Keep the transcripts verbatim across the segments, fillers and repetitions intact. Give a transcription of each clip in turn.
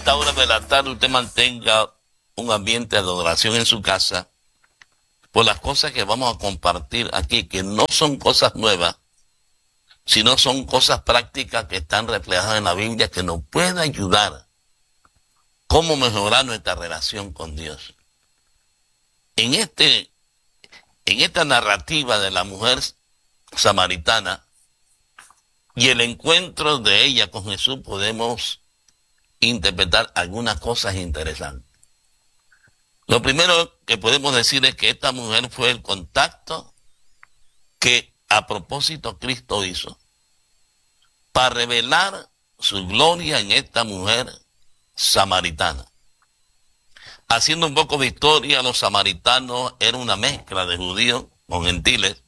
esta hora de la tarde usted mantenga un ambiente de adoración en su casa por las cosas que vamos a compartir aquí, que no son cosas nuevas, sino son cosas prácticas que están reflejadas en la Biblia que nos pueden ayudar cómo mejorar nuestra relación con Dios. En, este, en esta narrativa de la mujer samaritana y el encuentro de ella con Jesús podemos interpretar algunas cosas interesantes. Lo primero que podemos decir es que esta mujer fue el contacto que a propósito Cristo hizo para revelar su gloria en esta mujer samaritana. Haciendo un poco de historia, los samaritanos eran una mezcla de judíos con gentiles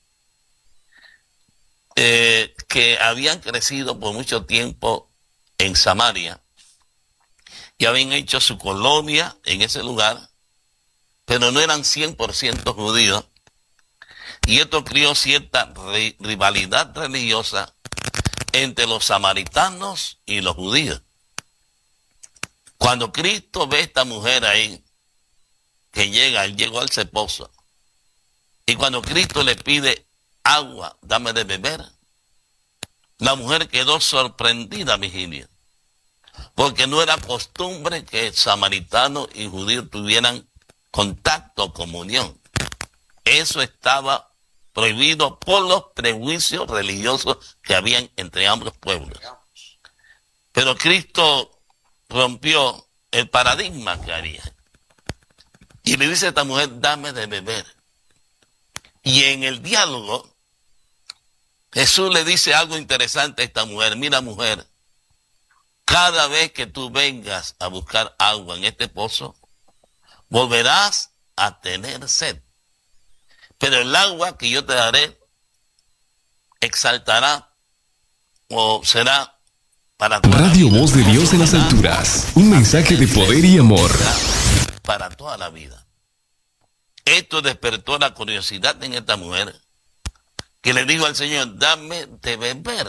eh, que habían crecido por mucho tiempo en Samaria y habían hecho su colonia en ese lugar, pero no eran cien por ciento judíos, y esto creó cierta rivalidad religiosa entre los samaritanos y los judíos. Cuando Cristo ve a esta mujer ahí, que llega, él llegó al pozo, y cuando Cristo le pide agua, dame de beber, la mujer quedó sorprendida, Virginia, porque no era costumbre que samaritanos y judíos tuvieran contacto, comunión. Eso estaba prohibido por los prejuicios religiosos que habían entre ambos pueblos. Pero Cristo rompió el paradigma que había. Y le dice a esta mujer, dame de beber. Y en el diálogo, Jesús le dice algo interesante a esta mujer. Mira, mujer, cada vez que tú vengas a buscar agua en este pozo, volverás a tener sed. Pero el agua que yo te daré exaltará o será para toda Radio la vida. Voz de Dios en las alturas. Un mensaje de poder y amor. Para toda la vida. Esto despertó la curiosidad en esta mujer, que le dijo al Señor, dame de beber.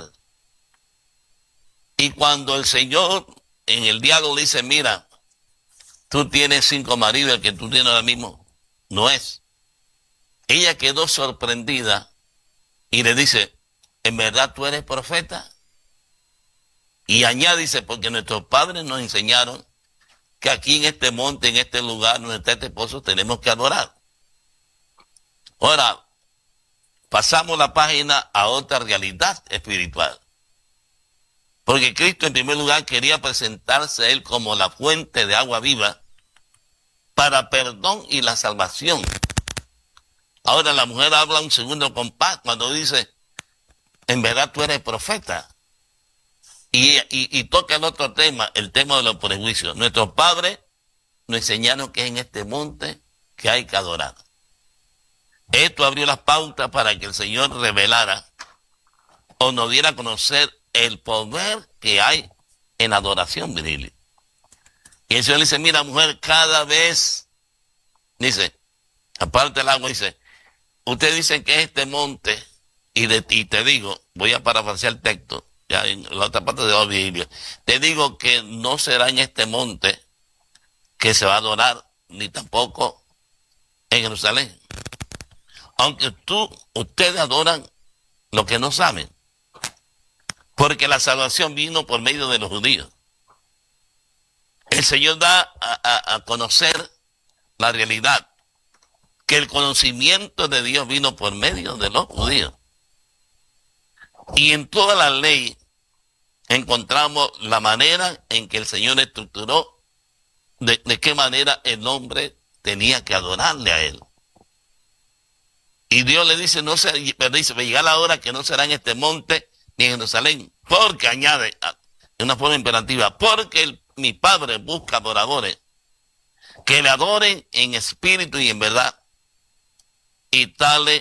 Y cuando el Señor en el diálogo le dice, mira, tú tienes cinco maridos, el que tú tienes ahora mismo no es. Ella quedó sorprendida y le dice, ¿en verdad tú eres profeta? Y añade, dice, porque nuestros padres nos enseñaron que aquí en este monte, en este lugar, donde está este pozo, tenemos que adorar. Ahora, pasamos la página a otra realidad espiritual. Porque Cristo en primer lugar quería presentarse a él como la fuente de agua viva para perdón y la salvación. Ahora la mujer habla un segundo compás cuando dice, en verdad tú eres profeta. Y, y, y toca el otro tema, el tema de los prejuicios. Nuestros padres nos enseñaron que es en este monte que hay que adorar. Esto abrió las pautas para que el Señor revelara o nos diera a conocer el poder que hay en la adoración, Virgilio. Y el Señor dice, mira, mujer, cada vez, dice, aparte del agua, dice, ustedes dicen que es este monte, y, de, y te digo, voy a parafrasear el texto, ya en la otra parte de la Biblia, te digo que no será en este monte que se va a adorar, ni tampoco en Jerusalén. Aunque tú, ustedes adoran lo que no saben, porque la salvación vino por medio de los judíos. El Señor da a, a, a conocer la realidad, que el conocimiento de Dios vino por medio de los judíos. Y en toda la ley encontramos la manera en que el Señor estructuró de, de qué manera el hombre tenía que adorarle a él. Y Dios le dice, no se, dice, llegar la hora que no será en este monte ni en Jerusalén, porque añade de una forma imperativa, porque el, mi Padre busca adoradores que le adoren en espíritu y en verdad, y tales